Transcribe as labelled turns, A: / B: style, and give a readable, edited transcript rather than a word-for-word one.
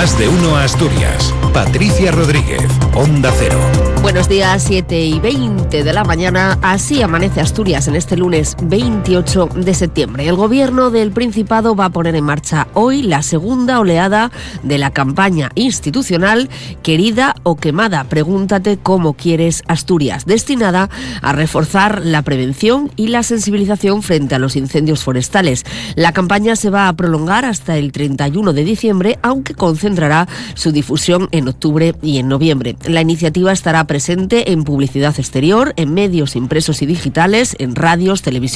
A: Más de uno Asturias. Patricia Rodríguez, Onda Cero.
B: Buenos días, 7:20 de la mañana. Así amanece Asturias en este lunes 28 de septiembre. El Gobierno del Principado va a poner en marcha hoy la segunda oleada de la campaña institucional Querida o Quemada. Pregúntate cómo quieres Asturias, destinada a reforzar la prevención y la sensibilización frente a los incendios forestales. La campaña se va a prolongar hasta el 31 de diciembre, aunque concentrará su difusión en octubre y en noviembre. La iniciativa estará presente en publicidad exterior, en medios impresos y digitales, en radios, televisión